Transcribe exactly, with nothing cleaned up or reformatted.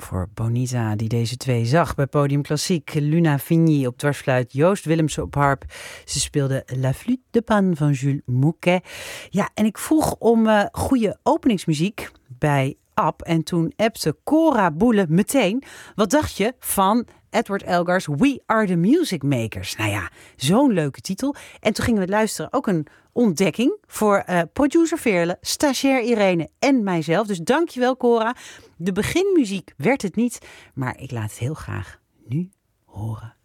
voor Bonita, die deze twee zag bij Podium Klassiek. Luna Vigny op dwarsfluit, Joost Willemsen op harp. Ze speelde La Flûte de Pan van Jules Mouquet. Ja, en ik vroeg om uh, goede openingsmuziek bij Ab. En toen appte Cora Boele meteen. Wat dacht je van Edward Elgar's We Are The Music Makers? Nou ja, zo'n leuke titel. En toen gingen we luisteren. Ook een ontdekking voor uh, producer Veerle, stagiair Irene en mijzelf. Dus dankjewel, Cora. De beginmuziek werd het niet, maar ik laat het heel graag nu horen.